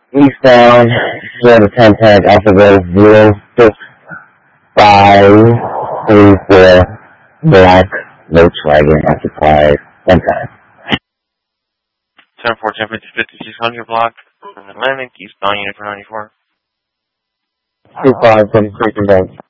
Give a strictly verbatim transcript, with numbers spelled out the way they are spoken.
Eastbound, zero to ten tag, Alpha Road, zero six five three four, black Volkswagen after five, one time. ten four, ten fifty, fifty-six hundred block, Atlantic, eastbound unit for ninety-four. two five, thirty-three, conveyance.